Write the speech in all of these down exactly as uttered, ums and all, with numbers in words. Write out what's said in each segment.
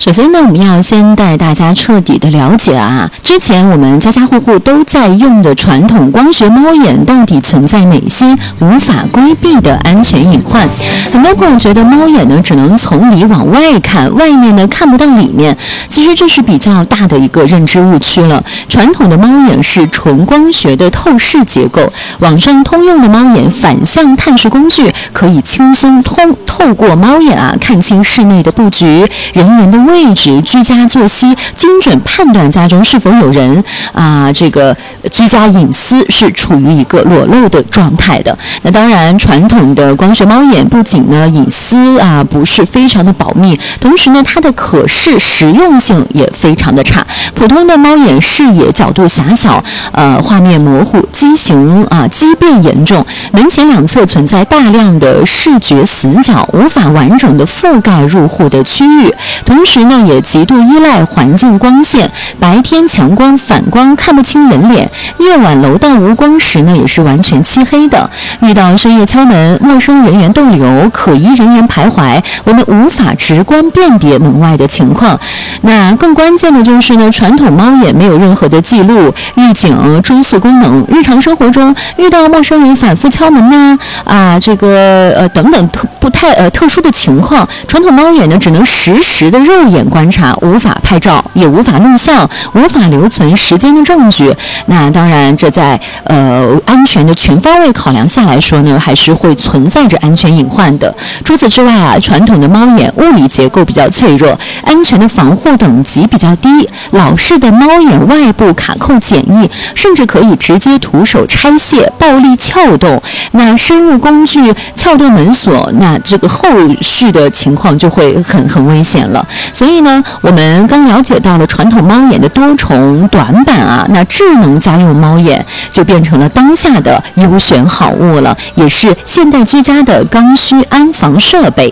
首先呢，我们要先带大家彻底的了解啊，之前我们家家户户都在用的传统光学猫眼到底存在哪些无法规避的安全隐患。很多朋友觉得猫眼呢只能从里往外看，外面呢看不到里面，其实这是比较大的一个认知误区了。传统的猫眼是纯光学的透视结构，网上通用的猫眼反向探视工具可以轻松通透过猫眼啊看清室内的布局、人员的位置、居家作息，精准判断家中是否有人啊，这个居家隐私是处于一个裸露的状态的。那当然，传统的光学猫眼不仅呢隐私啊不是非常的保密，同时呢它的可视实用性也非常的差。普通的猫眼视野角度狭小，呃，画面模糊，畸形啊畸变严重，门前两侧存在大量的视觉死角，无法完整的覆盖入户的区域。同时呢，也极度依赖环境光线，白天强光反光看不清人脸，夜晚楼道无光时呢，也是完全漆黑的。遇到深夜敲门、陌生人员逗留、可疑人员徘徊，我们无法直观辨别门外的情况。那更关键的就是呢，传统猫眼没有任何的记录、预警、追溯功能。日常生活中遇到陌生人反复敲门呐、啊，啊，这个呃等等特不太呃特殊的情况，传统猫眼呢只能实时的肉眼观察，无法拍照，也无法录像，无法留存时间的证据。那当然，这在呃安全的全方位考量下来说呢，还是会存在着安全隐患的。除此之外啊，传统的猫眼物理结构比较脆弱，安全的防护等级比较低，老式的猫眼外部卡扣简易，甚至可以直接徒手拆卸、暴力撬动。那深入工具撬动门锁，那这个后续的情况就会很很危险了。所以呢，我们刚了解到了传统猫眼的多重短板啊，那智能家用猫眼就变成了当下的优选好物了，也是现代居家的刚需安防设备。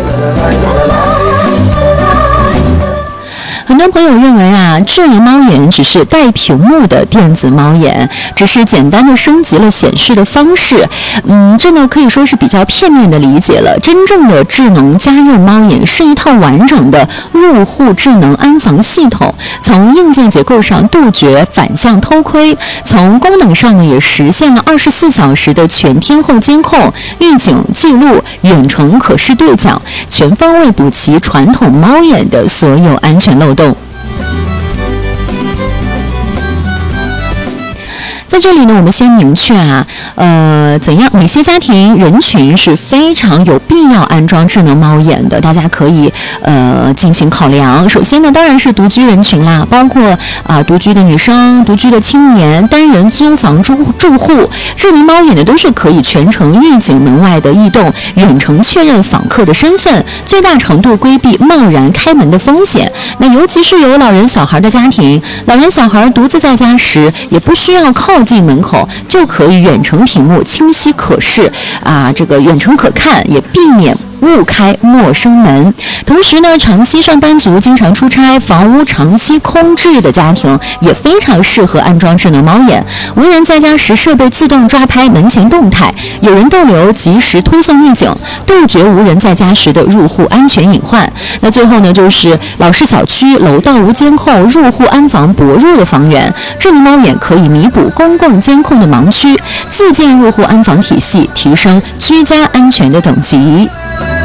很多朋友认为啊，智能猫眼只是带屏幕的电子猫眼，只是简单的升级了显示的方式。嗯，这呢可以说是比较片面的理解了。真正的智能家用猫眼是一套完整的入户智能安防系统，从硬件结构上杜绝反向偷窥，从功能上呢也实现了二十四小时的全天候监控、预警记录、远程可视对讲，全方位补齐传统猫眼的所有安全漏洞。在这里呢，我们先明确啊，呃，怎样哪些家庭人群是非常有必要安装智能猫眼的，大家可以呃进行考量。首先呢，当然是独居人群啦，包括啊、呃、独居的女生、独居的青年、单人租房住住户，智能猫眼呢都是可以全程预警门外的异动，远程确认访客的身份，最大程度规避贸然开门的风险。那尤其是有老人小孩的家庭，老人小孩独自在家时，也不需要靠进门口，就可以远程屏幕清晰可视啊，这个远程可看，也避免误开陌生门。同时呢，长期上班族、经常出差、房屋长期空置的家庭也非常适合安装智能猫眼。无人在家时，设备自动抓拍门前动态，有人逗留及时推送预警，杜绝无人在家时的入户安全隐患。那最后呢，就是老式小区楼道无监控、入户安防薄弱的房源，智能猫眼可以弥补公共监控的盲区，自建入户安防体系，提升居家安全的等级。